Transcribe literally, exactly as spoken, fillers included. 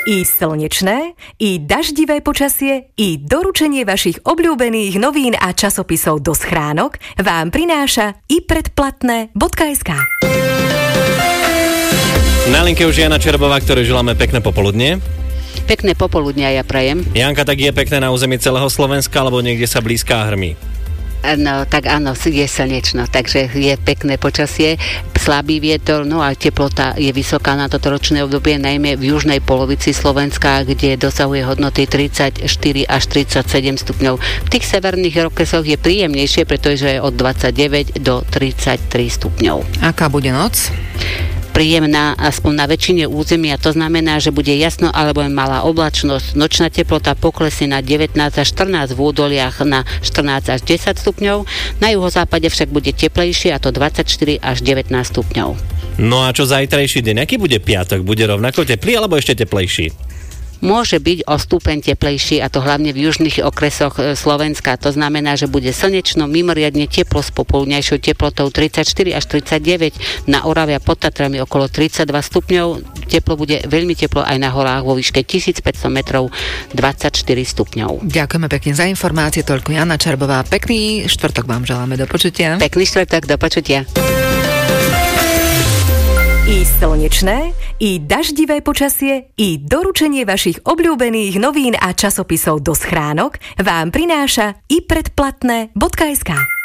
I slnečné, i daždivé počasie, i doručenie vašich obľúbených novín a časopisov do schránok vám prináša i predplatné bodka es ká. Na linke už Jana Čerbová, ktorej želáme pekné popoludnie. Pekné popoludnia ja prajem. Janka, tak je pekné na území celého Slovenska, alebo niekde sa blízka hrmí? No, tak áno, je slnečno, takže je pekné počasie, slabý vietor, no a teplota je vysoká na toto ročné obdobie, najmä v južnej polovici Slovenska, kde dosahuje hodnoty tridsaťštyri až tridsaťsedem stupňov. V tých severných okresoch je príjemnejšie, pretože je od dvadsaťdeväť do tridsaťtri stupňov. Aká bude noc? Príjemná aspoň na väčšine územia, to znamená, že bude jasno alebo malá oblačnosť. Nočná teplota poklesne na devätnásť až štrnásť, v údoliach na štrnásť až desať stupňov. Na juhozápade však bude teplejšie, a to dvadsaťštyri až devätnásť stupňov. No a čo zajtrajší deň? Aký bude piatok? Bude rovnako teplý alebo ešte teplejší? Môže byť o stupeň teplejší, a to hlavne v južných okresoch Slovenska. To znamená, že bude slnečno, mimoriadne teplo s popoludňajšou teplotou tridsaťštyri až tridsaťdeväť, na Orave a pod Tatrami okolo tridsaťdva stupňov. Teplo bude veľmi teplo aj na horách vo výške tisícpäťsto metrov, dvadsaťštyri stupňov. Ďakujeme pekne za informácie, toľko Jana Čerbová. Pekný štvrtok vám želáme, do počutia. Pekný štvrtok, do počutia. I slnečné, i daždivé počasie, i doručenie vašich obľúbených novín a časopisov do schránok vám prináša i predplatné bodka es ká.